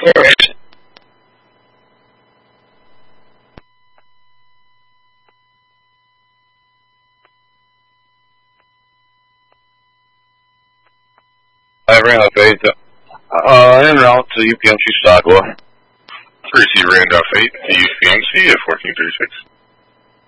I ran off 8. En route to UPMC Stockwell. 3C Randolph 8 to UPMC at 1436.